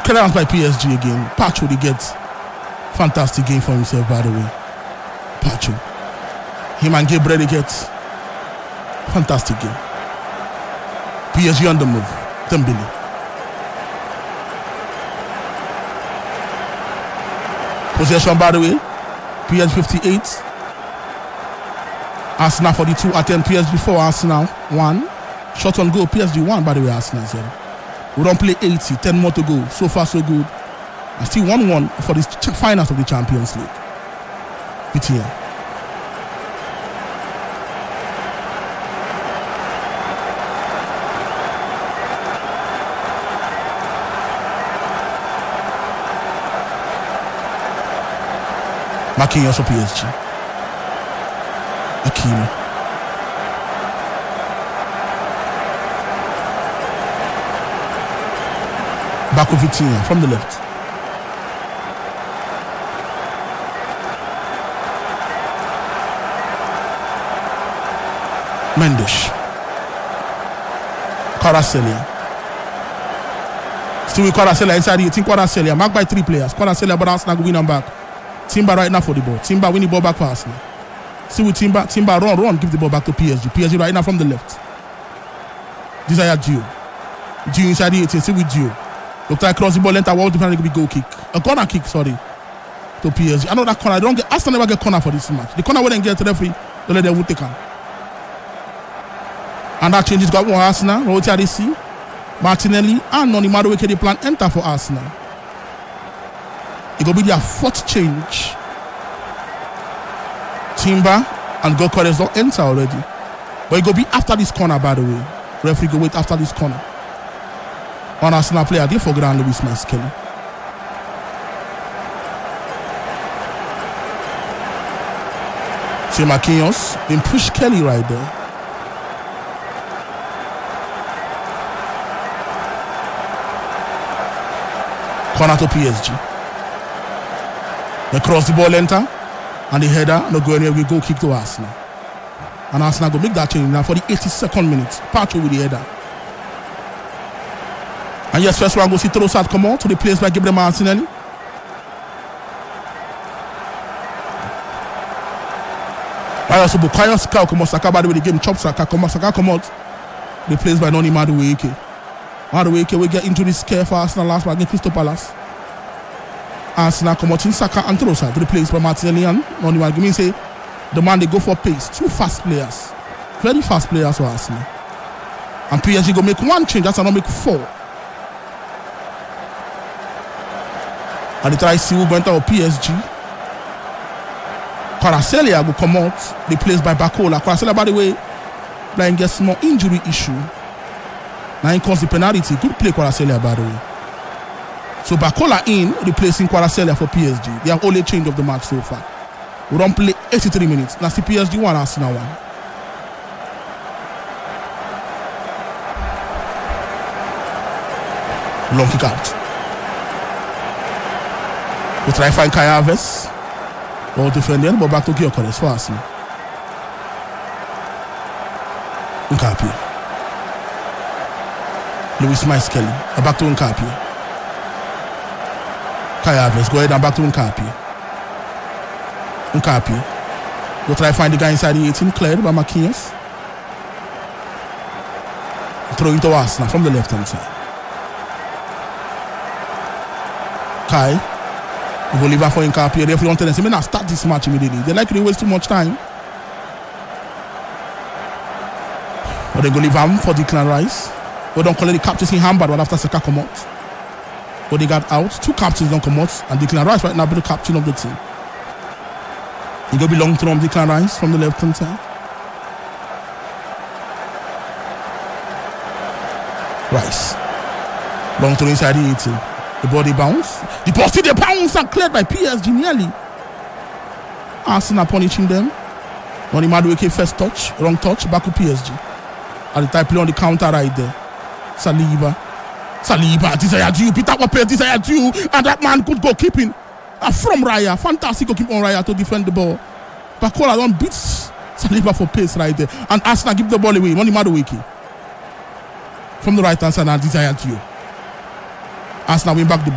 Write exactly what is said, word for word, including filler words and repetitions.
Clearance by P S G again. Pacho, they get fantastic game for himself, by the way. Pacho. Him and Gabriel, they get fantastic game. P S G on the move. Dembele. Possession, by the way. P S G fifty-eight. Arsenal forty-two. Attend P S G four. Arsenal one. Shot on goal. P S G one, by the way. Arsenal zero. We don't play eighty. ten more to go. So far, so good. And still one one for the finals of the Champions League. Vitinha. Marquinhos for P S G. Hakimi. Back with Vitinha from the left. Mendes. Kvaratskhelia. Still with Kvaratskhelia inside the eighteen. Kvaratskhelia marked by three players. Kvaratskhelia, but Arsenal win them back. Timber right now for the ball. Timber win the ball back for Arsenal. See with Timber. Timber run, run, give the ball back to P S G. P S G right now from the left. Desire Gio. Gio inside the eighteen. See with Gio. Look like cross the ball length. What defender could be goal kick. A corner kick, sorry. To P S G. I know that corner. They don't get Arsenal never get corner for this match. The corner wouldn't get to the referee. They let them would take on. And that changes got one Arsenal. Rotia D C. Martinelli and Noni Madueke the plan enter for Arsenal. It will be their fourth change. Timber and Gyökeres don't enter already. But it will be after this corner, by the way. Referee go wait after this corner. One Arsenal player there for Grand Louis Miles Kelly. See Marquinhos. Then push Kelly right there. Corner to P S G. They cross the ball enter. And the header, no go anywhere, we go kick to Arsenal. And Arsenal go make that change now for the eighty-second minute. Pacho with the header. And yes, first one go see Trossard come out to the place by Gabriel Martinelli. I also Bukayo Saka come out, Saka by the way the game chop Saka come out, Saka come out. Replaced by Noni Madueke. Madueke will get injury scare for Arsenal last match against Crystal Palace. Arsenal come out in Saka and Trossard replaced by Martinelli and Noni Madueke. Means say the man they go for pace. Two fast players. Very fast players for Arsenal. And P S G go make one change, that's not make four. And they try to see who going to P S G. Kvaratskhelia will come out, replaced by Bakola. Kvaratskhelia, by the way, playing gets small injury issue. Now he caused the penalty. Good play, Kvaratskhelia, by the way. So Bakola in, replacing Kvaratskhelia for P S G. They have only change of the match so far. We don't play eighty-three minutes. Now see P S G one, Arsenal one. Long kick out. We try to find Kai Havertz. Well defended, but back to Gyökeres for Arsenal. Nkapie. Louis Miles Kelly. Back to Nkapie. Kai Havertz. Go ahead and back to Nkapie. Nkapie. We try to find the guy inside the eighteen. Cleared by Marquinhos. Throw into Arsenal from the left hand side. Kai. We will leave her for Nkapie. If you want to tell them, may not start this match immediately. They like to waste too much time. But they go leave him for Declan Rice. We don't call it the captains in Hamburg after Saka come out. But they got out. Two captains don't come out. And Declan Rice right now be the captain of the team. He go belong to them, Declan Rice from the left hand side. Rice. Long to inside the eighteen. The body bounce. The ball still the bounce and cleared by P S G nearly. Arsenal punishing them. Noni Madueke first touch, wrong touch, back to P S G. At the time play on the counter right there. Saliba. Saliba, Desire Due, Peter Wapes, Desire Due, and that man could go keeping uh, from Raya. Fantastic keep on Raya to defend the ball. Bakola don't beat Saliba for pace right there. And Arsenal give the ball away. Noni Madueke. From the right hand side, and Desire Due. Arsenal win back the